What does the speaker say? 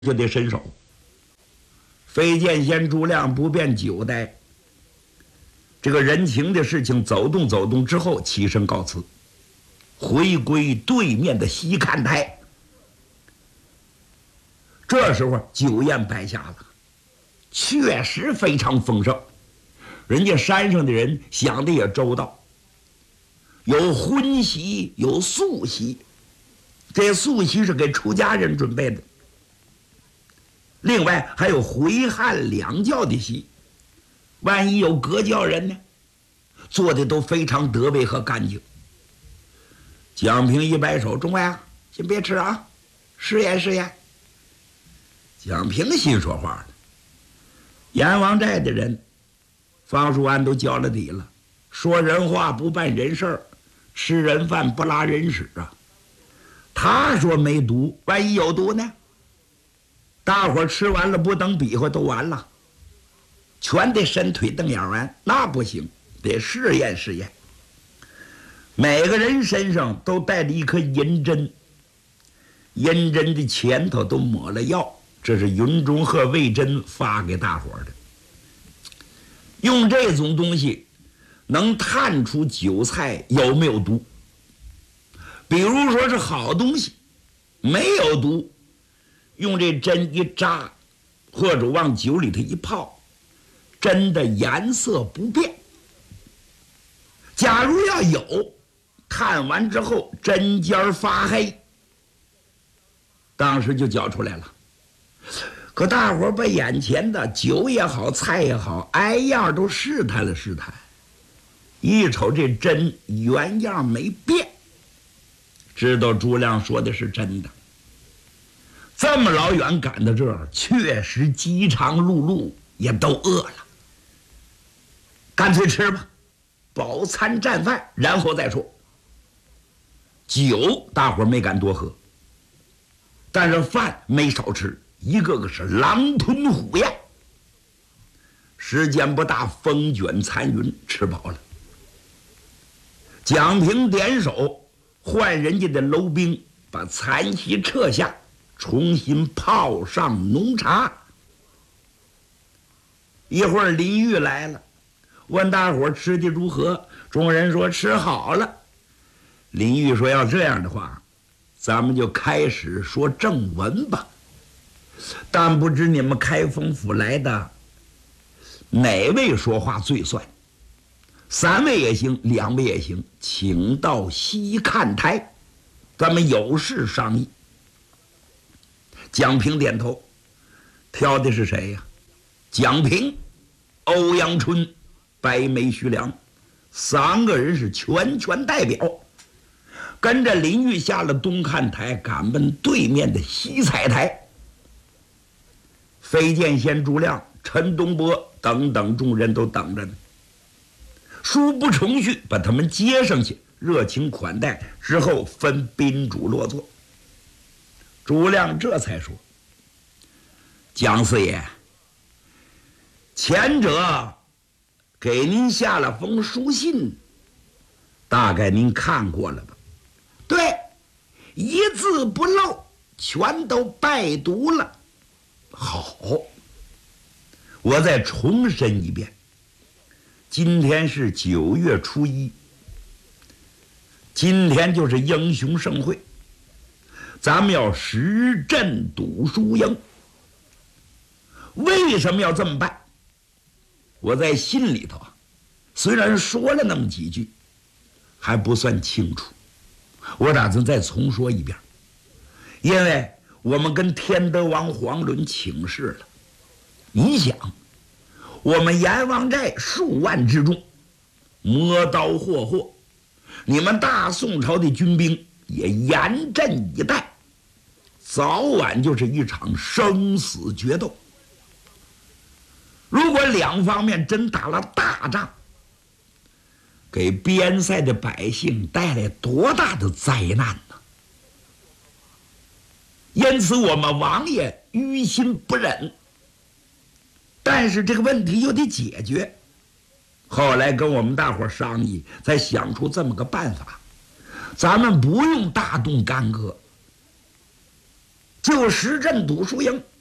就得伸手。飞剑仙朱亮不便久待，这个人情的事情走动走动之后，起身告辞，回归对面的西看台。这时候酒宴摆下了，确实非常丰盛。人家山上的人想的也周到，有荤席，有素席。这素席是给出家人准备的，另外还有回汉两教的席，万一有隔教人呢，做的都非常得位和干净。蒋平一摆手：“众位啊，先别吃啊，试验试验。”蒋平心说话了：“阎王寨的人，方术安都交了底了，说人话不办人事儿，吃人饭不拉人屎啊。他说没毒，万一有毒呢？大伙儿吃完了不等比划都完了，全得伸腿瞪眼完，那不行，得试验试验。每个人身上都带着一颗银针，银针的前头都抹了药，这是云中鹤魏真发给大伙儿的。用这种东西能探出酒菜有没有毒。比如说是好东西，没有毒，用这针一扎，或者往酒里头一泡，针的颜色不变。假如要有，探完之后针尖发黑，当时就搅出来了。可大伙儿把眼前的酒也好，菜也好，挨样都试探了试探，一瞅这针原样没变，知道朱亮说的是真的。这么老远赶到这儿，确实饥肠辘辘，也都饿了，干脆吃吧，饱餐战饭，然后再说。酒大伙儿没敢多喝，但是饭没少吃，一个个是狼吞虎咽。时间不大，风卷残云，吃饱了。蒋平点手换人家的楼兵，把残席撤下，重新泡上浓茶。一会儿林玉来了，问大伙儿吃的如何，众人说吃好了。林玉说要这样的话，咱们就开始说正文吧。但不知你们开封府来的哪位说话最算？3位也行，2位也行，请到西看台，咱们有事商议。蒋平点头，挑的是谁呀？蒋平、欧阳春、白眉徐良3个人是全代表，跟着林玉下了东看台，赶奔对面的西彩台。飞剑仙朱亮、陈东波等等众人都等着呢。书不重序把他们接上去，热情款待之后，分宾主落座。朱亮这才说：“蒋四爷，前者给您下了封书信，大概您看过了吧？”“对，一字不漏，全都拜读了。”“好，我再重申一遍，今天是9月初1，今天就是英雄盛会，咱们要实阵赌输赢。为什么要这么办？我在心里头啊，虽然说了那么几句，还不算清楚，我打算再重说一遍。因为我们跟天德王黄伦请示了，你想，我们阎王寨数万之众，磨刀霍霍，你们大宋朝的军兵也严阵以待，早晚就是一场生死决斗。如果两方面真打了大仗，给边塞的百姓带来多大的灾难呢？因此我们王爷于心不忍，但是这个问题又得解决。后来跟我们大伙商议，才想出这么个办法，咱们不用大动干戈， 就石镇赌输赢。